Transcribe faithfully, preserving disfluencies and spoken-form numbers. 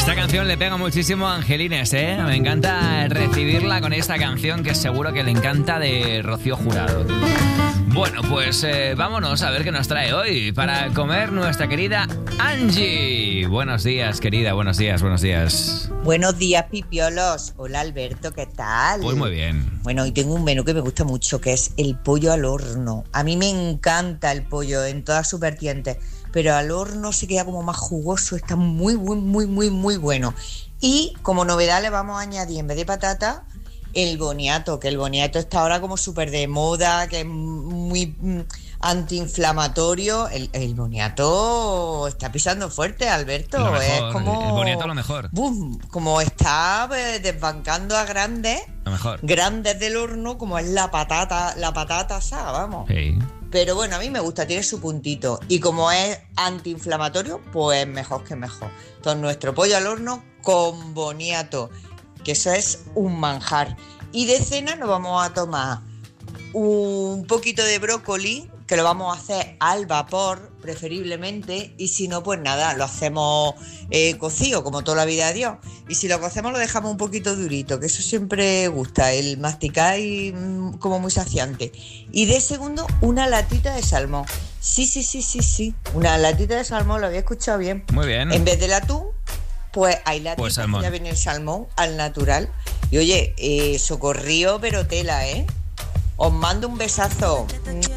Esta canción le pega muchísimo a Angelines, ¿eh? Me encanta recibirla con esta canción que seguro que le encanta, de Rocío Jurado. Bueno, pues eh, vámonos a ver qué nos trae hoy para comer nuestra querida Angie. Buenos días, querida, buenos días, buenos días. Buenos días, pipiolos. Hola, Alberto, ¿qué tal? Pues muy bien. Bueno, hoy tengo un menú que me gusta mucho, que es el pollo al horno. A mí me encanta el pollo en todas sus vertientes, pero al horno se queda como más jugoso, está muy, muy, muy, muy, muy bueno. Y como novedad le vamos a añadir, en vez de patata, el boniato, que el boniato está ahora como súper de moda, que es muy mm, antiinflamatorio. El, el boniato está pisando fuerte, Alberto. Lo mejor, es como, el boniato lo mejor. Boom, como está eh, desbancando a grandes, Lo mejor. grandes del horno, como es la patata, la patata asada, vamos. Sí. Pero bueno, a mí me gusta, tiene su puntito. Y como es antiinflamatorio, pues mejor que mejor. Entonces, nuestro pollo al horno con boniato, que eso es un manjar. Y de cena nos vamos a tomar un poquito de brócoli, que lo vamos a hacer al vapor, preferiblemente, y si no, pues nada, lo hacemos eh, cocido, como toda la vida de Dios. Y si lo cocemos, lo dejamos un poquito durito, que eso siempre gusta, el masticar y mm, como muy saciante. Y de segundo, una latita de salmón. Sí, sí, sí, sí, sí, una latita de salmón, lo había escuchado bien. Muy bien. En vez del atún, pues hay latitas, Pues salmón. ya viene el salmón al natural. Y oye, eh, socorrío, pero tela, ¿eh? Os mando un besazo.